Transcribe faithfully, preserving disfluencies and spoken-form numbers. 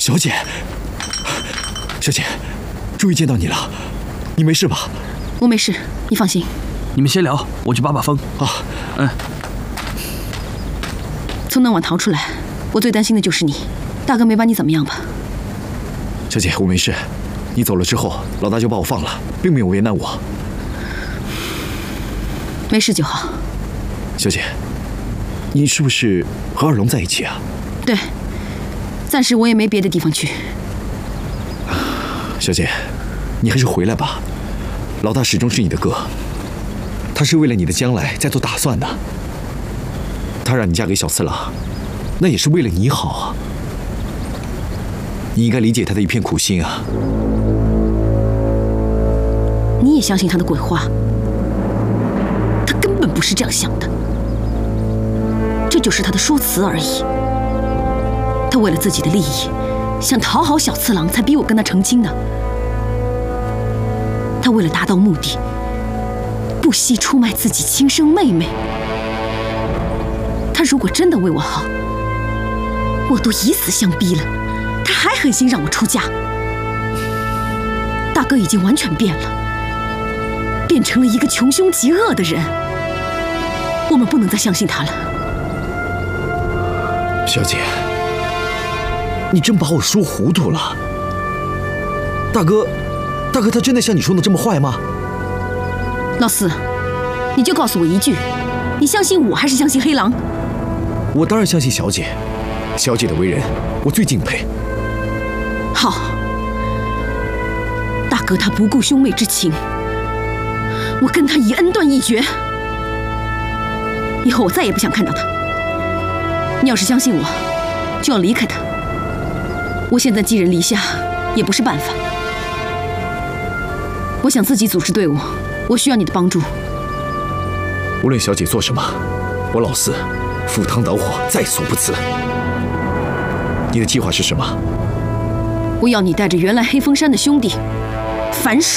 小姐，小姐，终于见到你了，你没事吧？ 我没事，你放心。 你们先聊，我去把把风。 啊， 嗯。 从那晚逃出来，我最担心的就是你。大哥没把你怎么样吧？ 小姐，我没事。你走了之后，老大就把我放了，并没有为难我。 没事就好。 小姐，你是不是和二龙在一起啊？ 对，暂时我也没别的地方去。 小姐，你还是回来吧。老大始终是你的哥，他是为了你的将来在做打算的。他让你嫁给小次郎，那也是为了你好啊。你应该理解他的一片苦心啊。 你也相信他的鬼话？他根本不是这样想的，这就是他的说辞而已。他为了自己的利益，想讨好小次郎，才逼我跟他成亲的。他为了达到目的，不惜出卖自己亲生妹妹。他如果真的为我好，我都以死相逼了，他还狠心让我出嫁。大哥已经完全变了，变成了一个穷凶极恶的人。我们不能再相信他了。 小姐，你真把我说糊涂了。大哥，大哥他真的像你说的这么坏吗？ 老四，你就告诉我一句，你相信我还是相信黑狼？ 我当然相信小姐，小姐的为人我最敬佩。 好，大哥他不顾兄妹之情，我跟他以恩断义绝。以后我再也不想看到他。你要是相信我，就要离开他。我现在寄人篱下也不是办法，我想自己组织队伍，我需要你的帮助。 无论小姐做什么，我老四赴汤蹈火在所不辞。你的计划是什么？ 我要你带着原来黑风山的兄弟樊